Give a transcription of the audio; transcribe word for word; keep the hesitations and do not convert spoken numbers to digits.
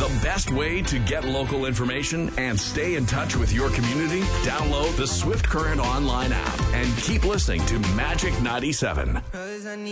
The best way to get local information and stay in touch with your community? Download the Swift Current online app and keep listening to Magic ninety-seven.